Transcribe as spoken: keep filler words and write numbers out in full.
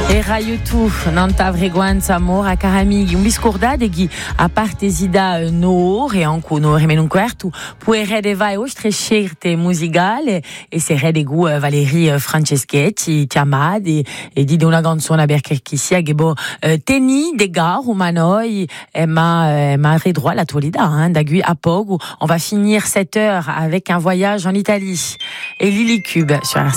E raiutu non t'avreguanza amor a caramighi un biscordade che a parte zida no e anche no remeno un quarto puere de vai ostre scerte musicale e se re de gu Valérie Franceschetti chiamad e, e di una canzone per chi sia che bo eh, teni de gar ma noi e ma ma redroit l'attualità hein d'agui a pogo on va finir cette heure avec un voyage en Italie et Lily Cube sur R C.